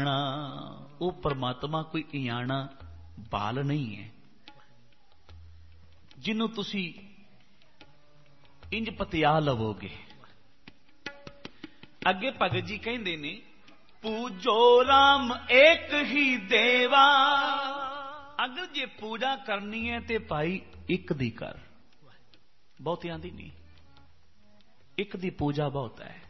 इयाणा। वो परमात्मा कोई इयाणा बाल नहीं है जिन्हों तुसी इंज पतिया लवोगे। अगे भगत जी कहते ने पूजो राम एक ही देवा। अगर जे पूजा करनी है तो भाई एक दी कर, बहुतियां दी नहीं, एक दी पूजा बहुत है।